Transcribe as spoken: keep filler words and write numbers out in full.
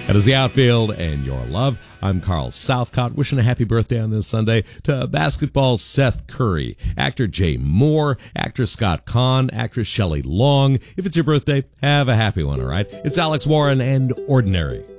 That is The Outfield and Your Love. I'm Carl Southcott, wishing a happy birthday on this Sunday to basketball Seth Curry, actor Jay Moore, actor Scott Kahn, actress Shelley Long. If it's your birthday, have a happy one, all right? It's Alex Warren and Ordinary.